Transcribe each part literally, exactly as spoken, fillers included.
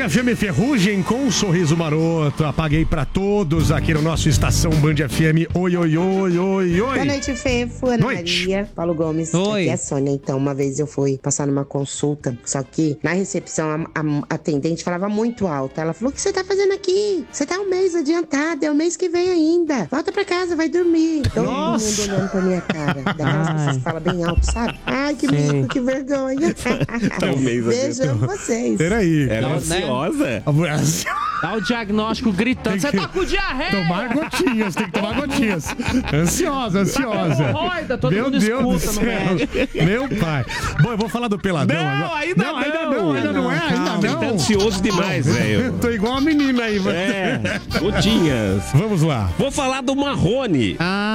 F M Ferrugem com um sorriso maroto. Apaguei pra todos aqui no nosso Estação Band F M. Oi, oi, oi, oi, oi. Boa noite, Fefo, Ana Noite. Maria, Paulo Gomes. Oi. Aqui é a Sônia. Então, uma vez eu fui passar numa consulta, só que na recepção a, a atendente falava muito alto. Ela falou: o que você tá fazendo aqui? Você tá um mês adiantado, é o mês que vem ainda. Volta pra casa, vai dormir. Todo Nossa. mundo olhando pra minha cara. Daquelas Ai. pessoas que falam bem alto, sabe? Ai, que mico, que vergonha. Tá um mês Beijo pra vocês. Peraí. Ela é Não, ansiosa? Dá o diagnóstico gritando. Você tá com diarreia! Tomar gotinhas, tem que tomar gotinhas. Ansiosa, ansiosa. Hemorroida, todo Meu mundo Deus do escuta no céu. médico. Meu pai. Bom, eu vou falar do Peladão Não, agora. ainda não. não. Ainda não, ainda não é, ainda Ele tá não. ansioso demais, velho. Tô igual a menina aí. É, gotinhas. Vamos lá. Vou falar do Marrone.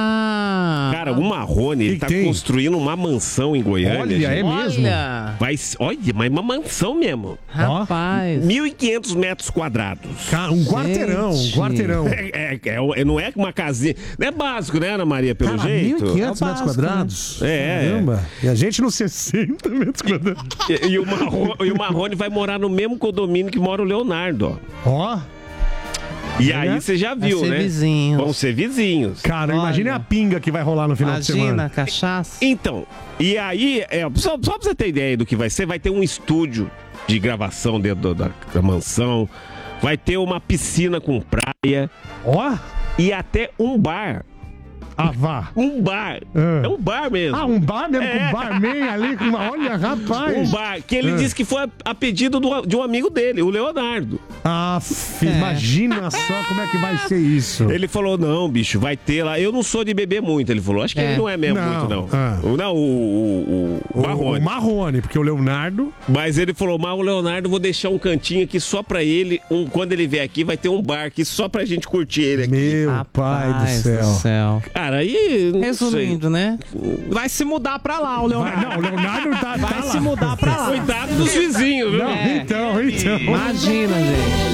Ah! Cara, o Marrone, ele Que tá tem? construindo uma mansão em Goiânia. Olha, é gente. mesmo? Olha! Vai, olha, mas uma mansão mesmo. Rapaz! mil e quinhentos metros quadrados. Ca- Um quarteirão, um Gente. quarteirão. É, é, é, não é uma casinha. Não é básico, né, Ana Maria, pelo Cara, jeito? mil e quinhentos É o metros básico, quadrados? É. Caramba. E a gente nos sessenta metros quadrados. E, e o Marrone, e o Marrone vai morar no mesmo condomínio que mora o Leonardo, ó. Ó, E É? aí você já viu, ser né? vizinhos. Vão ser vizinhos. cara, Olha. imagine a pinga que vai rolar no final de Imagina, semana. cachaça. Então, e aí, é, só, só pra você ter ideia do que vai ser, vai ter um estúdio de gravação dentro da, da mansão, vai ter uma piscina com praia Ó, e até um bar. ah, vá. Um bar. Ah. É um bar mesmo. Ah, um bar mesmo, É. com um barman ali, com uma... Olha, rapaz. Um bar, que ele Ah. disse que foi a, a pedido do- de um amigo dele, o Leonardo. Ah, fi, imagina só como é que vai ser isso. Ele falou, não, bicho, vai ter lá. Eu não sou de beber muito, ele falou. Acho que É. ele não é mesmo Não. muito, não. Ah. O- Não, o, o, o O- Marrone. O Marrone, porque o Leonardo... Mas ele falou, mas o Leonardo, vou deixar um cantinho aqui só pra ele. Um, quando ele vier aqui, vai ter um bar aqui só pra gente curtir ele aqui. Meu pai do Rapaz céu. céu. Cara, aí... não Resumindo, né? Vai se mudar pra lá, o Vai, Leonardo. não, o Leonardo tá, Vai tá se lá. mudar pra lá. sei. Cuidado dos vizinhos, viu? Não, É. então, então. Imagina, gente.